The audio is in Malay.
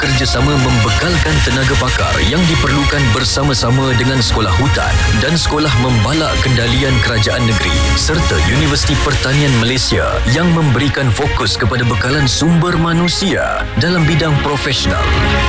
bekerjasama membekalkan tenaga pakar yang diperlukan bersama-sama dengan Sekolah Hutan dan Sekolah Membalak Kendalian Kerajaan Negeri serta Universiti Pertanian Malaysia yang memberikan fokus kepada bekalan sumber manusia dalam bidang profesional.